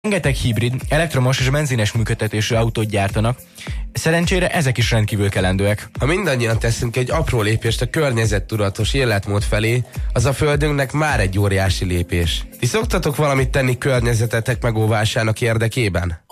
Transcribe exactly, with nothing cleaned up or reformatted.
Rengeteg hibrid, elektromos és benzines működtetésű autót gyártanak, szerencsére ezek is rendkívül kelendőek. Ha mindannyian teszünk egy apró lépést a környezettudatos életmód felé, az a földünknek már egy óriási lépés. Ti szoktatok valamit tenni környezetetek megóvásának érdekében?